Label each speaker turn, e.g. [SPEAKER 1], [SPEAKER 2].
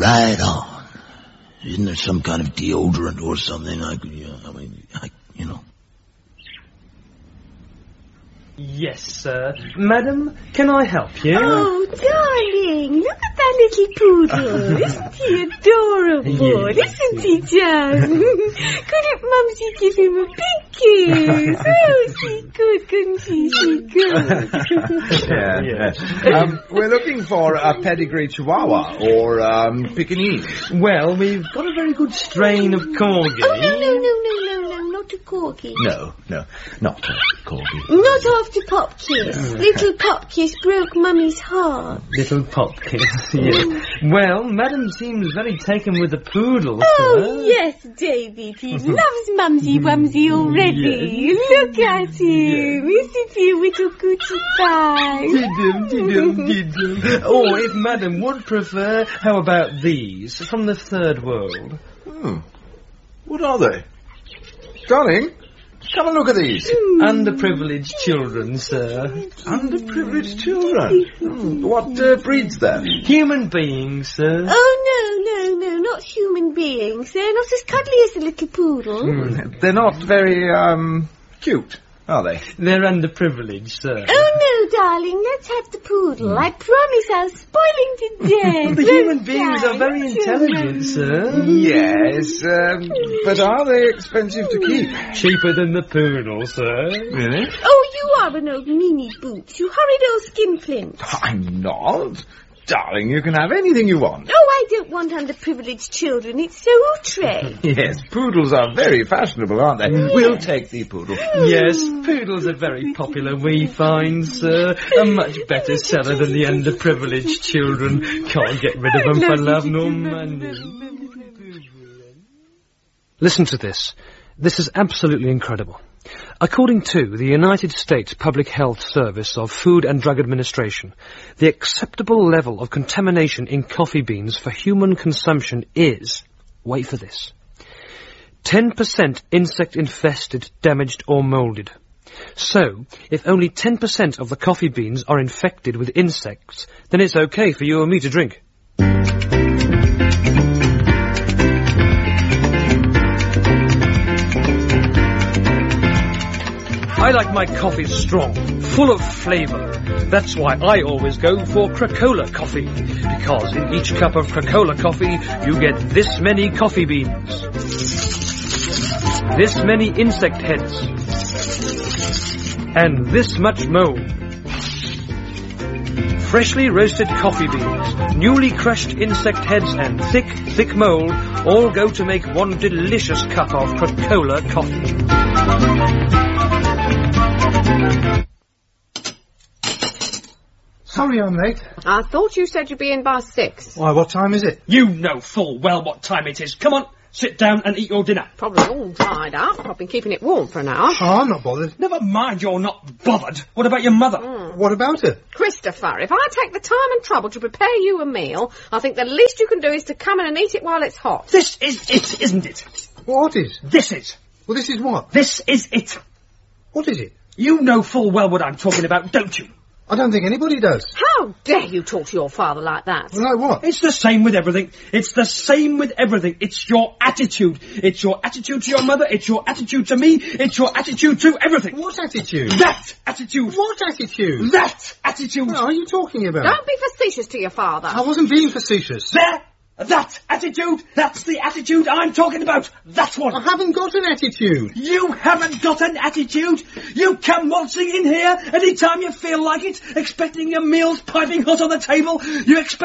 [SPEAKER 1] right on. Isn't there some kind of deodorant or something you know?
[SPEAKER 2] Yes, sir. Madam, can I help you?
[SPEAKER 3] Oh, darling, look at that little poodle. Isn't he adorable?
[SPEAKER 2] Yes.
[SPEAKER 3] Isn't he, John? Couldn't Mumsy give him a big kiss? Oh, she could, couldn't she? She could.
[SPEAKER 4] Yeah. We're looking for a pedigree Chihuahua or Pekingese.
[SPEAKER 2] Well, we've got a very good strain of corgi.
[SPEAKER 3] Oh, no, not a corgi.
[SPEAKER 4] No, not a corgi.
[SPEAKER 3] Not after Popkiss. Little Popkiss broke Mummy's heart.
[SPEAKER 2] Little Popkiss, yes. Well, Madam seems very taken with the poodle,
[SPEAKER 3] Oh,
[SPEAKER 2] sir.
[SPEAKER 3] yes, David. He loves Mumsy Wumsy already.
[SPEAKER 2] Yes.
[SPEAKER 3] Look at him. Isn't he a little coochie pie?
[SPEAKER 2] Didum. Or if Madam would prefer, how about these from the third world?
[SPEAKER 4] What are they? Darling, come and look at these.
[SPEAKER 2] Underprivileged children, sir.
[SPEAKER 4] Underprivileged children. What breeds them?
[SPEAKER 2] Human beings, sir.
[SPEAKER 3] Oh, no, not human beings. They're not as cuddly as the little poodle.
[SPEAKER 4] They're not very, cute, are they?
[SPEAKER 2] They're underprivileged, sir.
[SPEAKER 3] Oh, no, darling, let's have the poodle. I promise I'll spoil him to death.
[SPEAKER 2] The human beings are very intelligent, sir.
[SPEAKER 4] Yes, but are they expensive to keep?
[SPEAKER 2] Cheaper than the poodle, sir.
[SPEAKER 4] Really?
[SPEAKER 3] Oh, you are an old meanie boots. You horrid old skinflint.
[SPEAKER 4] I'm not. Darling, you can have anything you want.
[SPEAKER 3] Oh, I don't want underprivileged children. It's so outre.
[SPEAKER 4] Yes, poodles are very fashionable, aren't they? We'll take the poodle.
[SPEAKER 2] Yes, poodles are very popular, we find, sir. A much better seller than the underprivileged children. Can't get rid of them for love nor money. Listen to this. This is absolutely incredible. According to the United States Public Health Service of Food and Drug Administration, the acceptable level of contamination in coffee beans for human consumption is, wait for this, 10% insect-infested, damaged or moulded. So, if only 10% of the coffee beans are infected with insects, then it's okay for you and me to drink. I like my coffee strong, full of flavour. That's why I always go for Krakola coffee. Because in each cup of Krakola coffee, you get this many coffee beans. This many insect heads. And this much mold. Freshly roasted coffee beans, newly crushed insect heads and thick mold all go to make one delicious cup of Krakola coffee.
[SPEAKER 5] Sorry I'm late.
[SPEAKER 6] I thought you said you'd be in by 6.
[SPEAKER 5] Why, what time is it?
[SPEAKER 2] You know full well what time it is. Come on, sit down and eat your dinner.
[SPEAKER 6] Probably all dried up. I've been keeping it warm for an hour.
[SPEAKER 5] Oh, I'm not bothered.
[SPEAKER 2] Never mind you're not bothered. What about your mother?
[SPEAKER 5] What about her?
[SPEAKER 6] Christopher, if I take the time and trouble to prepare you a meal, I think the least you can do is to come in and eat it while it's hot.
[SPEAKER 2] This is it, isn't it?
[SPEAKER 5] What is?
[SPEAKER 2] This is.
[SPEAKER 5] Well, this is what?
[SPEAKER 2] This is it.
[SPEAKER 5] What is it?
[SPEAKER 2] You know full well what I'm talking about, don't you?
[SPEAKER 5] I don't think anybody does.
[SPEAKER 6] How dare you talk to your father like that?
[SPEAKER 5] Well, like what?
[SPEAKER 2] It's the same with everything. It's the same with everything. It's your attitude. It's your attitude to your mother. It's your attitude to me. It's your attitude to everything.
[SPEAKER 5] What attitude?
[SPEAKER 2] That attitude.
[SPEAKER 5] What attitude?
[SPEAKER 2] That attitude.
[SPEAKER 5] What are you talking about?
[SPEAKER 6] Don't be facetious to your father.
[SPEAKER 5] I wasn't being facetious.
[SPEAKER 2] There. That attitude. That's the attitude I'm talking about. That one.
[SPEAKER 5] I haven't got an attitude.
[SPEAKER 2] You haven't got an attitude. You come waltzing in here any time you feel like it, expecting your meals piping hot on the table. You expect